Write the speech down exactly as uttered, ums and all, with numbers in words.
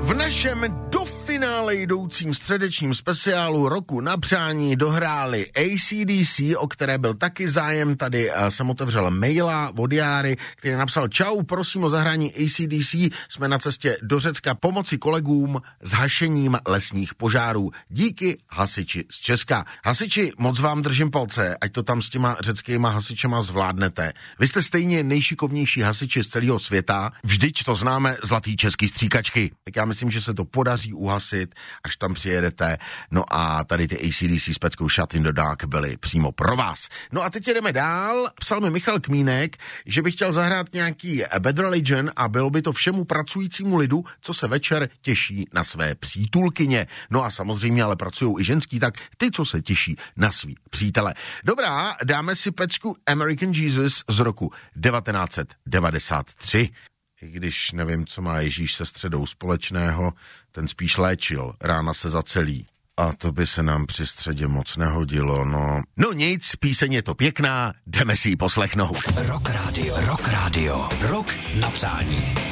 V našem do finále jdoucím středečním speciálu roku na přání dohráli A C D C, o které byl taky zájem. Tady jsem otevřel maila od Járy, který napsal: čau, prosím o zahrání A C D C, jsme na cestě do Řecka pomoci kolegům s hašením lesních požárů. Díky, hasiči z Česka. Hasiči, moc vám držím palce, ať to tam s těma řeckýma hasičema zvládnete. Vy jste stejně nejšikovnější hasiči z celého světa, vždyť to známe zlatý český stříkačky. Tak já myslím, že se to podaří uhasit, až tam přijedete. No a tady ty A C D C s peckou Shut in the Dark byly přímo pro vás. No a teď jdeme dál. Psal mi Michal Kmínek, že by chtěl zahrát nějaký Bad Religion a bylo by to všemu pracujícímu lidu, co se večer těší na své přítulkyně. No a samozřejmě ale pracují i ženský, tak ty, co se těší na svý přítele. Dobrá, dáme si pecku American Jesus z roku devatenáct set devadesát tři. I když nevím, co má Ježíš se středou společného, ten spíš léčil, rána se zacelí. A to by se nám při středě moc nehodilo, no. No nic, píseň je to pěkná, jdeme si ji poslechnout. Rock Radio, Rock Radio, rok na přání.